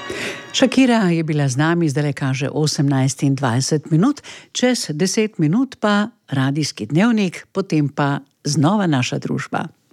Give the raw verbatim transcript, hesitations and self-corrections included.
Shakira je bila z nami, zdaj kaže osemnajst in dvajset minut, čez deset minut pa radijski dnevnik, potem pa znova naša družba.